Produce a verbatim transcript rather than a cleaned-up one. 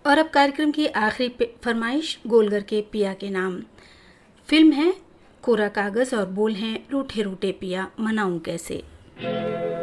और अब कार्यक्रम की आखिरी पे- फरमाइश गोलगर के पिया के नाम। फिल्म है कोरा कागज और बोल हैं रूठे रूठे पिया मनाऊं कैसे।